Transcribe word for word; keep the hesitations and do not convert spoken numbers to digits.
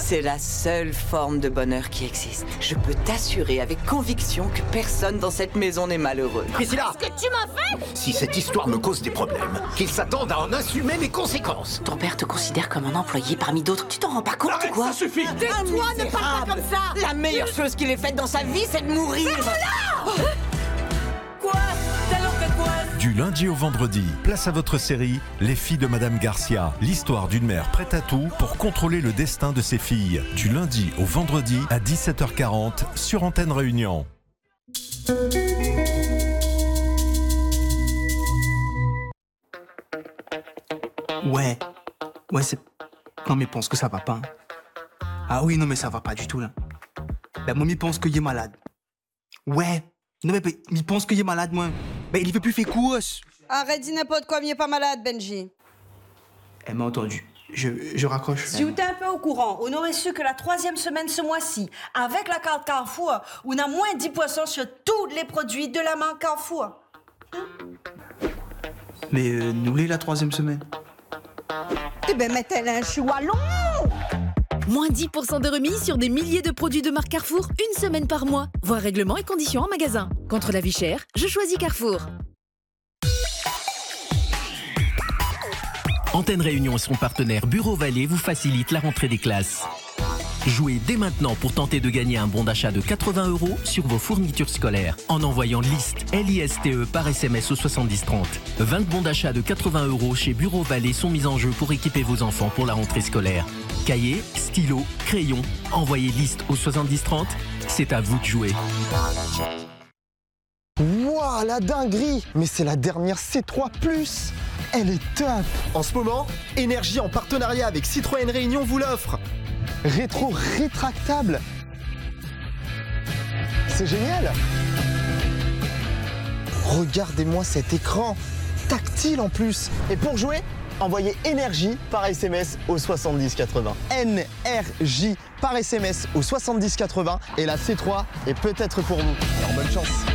C'est la seule forme de bonheur qui existe. Je peux t'assurer avec conviction que personne dans cette maison n'est malheureux. Priscilla! Qu'est-ce que tu m'as fait? Si cette histoire me cause des problèmes, qu'ils s'attendent à en assumer les conséquences. Ton père te considère comme un employé parmi d'autres. Tu t'en rends pas compte ou quoi? Ça suffit! Tais-toi, ne parle pas comme ça. La meilleure chose qu'il ait faite dans sa vie, c'est de mourir. Quoi? T'as fait quoi? Du lundi au vendredi, place à votre série Les filles de Madame Garcia. L'histoire d'une mère prête à tout pour contrôler le destin de ses filles. Du lundi au vendredi à dix-sept heures quarante sur Antenne Réunion. Ouais, ouais, c'est... Non mais pense que ça va pas. Hein. Ah oui, non mais ça va pas du tout là. La momie pense qu'il est malade. Ouais, non mais il pense qu'il est malade, moi. Mais il veut plus faire course. Arrête, dis n'importe quoi, il est pas malade, Benji. Elle m'a entendu. Je, je raccroche. Si vous êtes un peu au courant, on aurait su que la troisième semaine ce mois-ci, avec la carte Carrefour, on a moins dix pour cent sur tous les produits de la marque Carrefour. Mais euh, nous l'est la troisième semaine. Eh ben, mettez un chou à long. Moins dix pour cent de remise sur des milliers de produits de marque Carrefour, une semaine par mois. Voir règlements et conditions en magasin. Contre la vie chère, je choisis Carrefour. Antenne Réunion et son partenaire Bureau Vallée vous facilitent la rentrée des classes. Jouez dès maintenant pour tenter de gagner un bon d'achat de quatre-vingts euros sur vos fournitures scolaires en envoyant liste L I S T E par S M S au soixante-dix trente. vingt bons d'achat de quatre-vingts euros chez Bureau Vallée sont mis en jeu pour équiper vos enfants pour la rentrée scolaire. Cahiers, stylos, crayons, envoyez liste au soixante-dix trente. C'est à vous de jouer. Wouah, la dinguerie! Mais c'est la dernière C trois plus! Elle est top! En ce moment, Énergie en partenariat avec Citroën Réunion vous l'offre! Rétro rétractable! C'est génial! Regardez-moi cet écran! Tactile en plus! Et pour jouer, envoyez Énergie par S M S au soixante-dix quatre-vingts. N R J par S M S au soixante-dix quatre-vingts et la C trois est peut-être pour vous. Alors bonne chance!